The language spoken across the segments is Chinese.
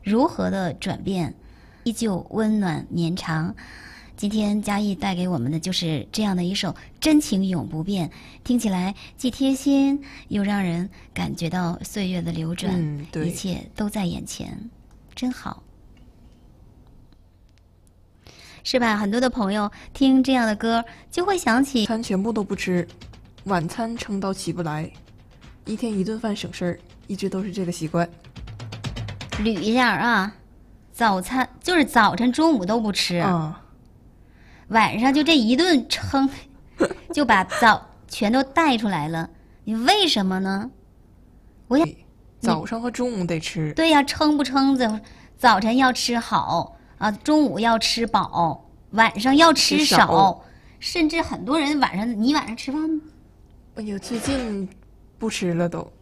如何的转变，依旧温暖绵长。今天嘉义带给我们的就是这样的一首《真情永不变》，听起来既贴心，又让人感觉到岁月的流转， 对， 一切都在眼前，真好，是吧？很多的朋友听这样的歌，就会想起餐全部都不吃，晚餐撑到起不来，一天一顿饭省事儿，一直都是这个习惯。 捋一下啊，早餐就是早晨、中午都不吃啊。 晚上就这一顿撑，就把全都带出来了。你为什么呢？ 早上和中午得吃。 对呀，撑不撑早晨要吃好啊，中午要吃饱，晚上要吃少。甚至很多人你晚上吃饭吗？ 哎呀，最近不吃了都。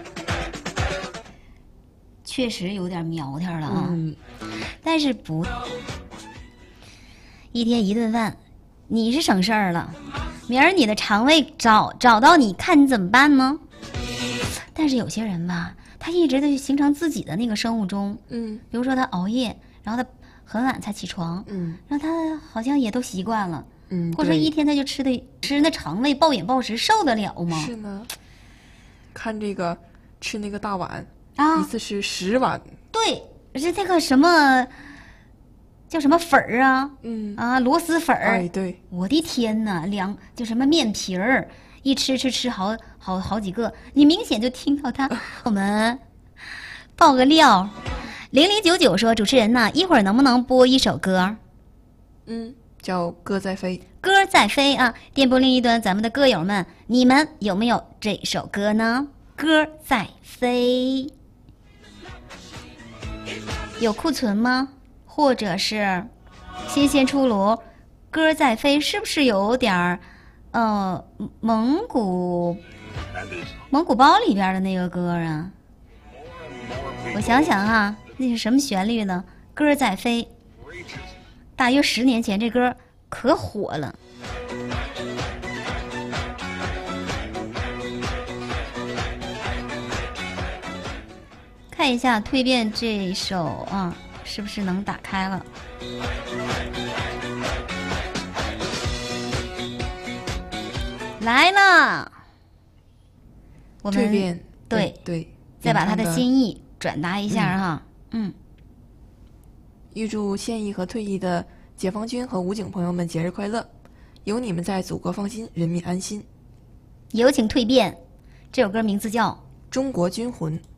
确实有点苗条了啊。但是一天一顿饭，你是省事儿了，明儿你的肠胃找到你，看你怎么办呢？但是有些人吧，他一直在形成自己的那个生物钟，比如说他熬夜，然后他很晚才起床，然后他好像也都习惯了，或者说一天他就吃那肠胃暴饮暴食，受得了吗？ 是呢，看这个吃那个大碗啊， 一次吃10碗， 对，是这个什么？叫什么粉儿啊？螺蛳粉儿。 哎，对， 我的天哪，就什么面皮儿，一吃好几个，你明显就听到他。我们爆个料，0099说主持人呐，一会儿能不能播一首歌？ 叫《歌在飞》。 歌在飞啊！电波另一端，咱们的歌友们，你们有没有这首歌呢？歌在飞，有库存吗？或者是新鲜出炉，歌在飞是不是有点蒙古包里边的那个歌啊？我想想啊，那是什么旋律呢？歌在飞，大约10年前这歌可火了。看一下《蜕变》这首啊。是不是能打开了？来了，我们蜕变， 对，再把他的心意转达一下哈。 预祝现役和退役的解放军和武警朋友们节日快乐！有你们在，祖国放心，人民安心。 有请蜕变，这首歌名字叫《 中国军魂》。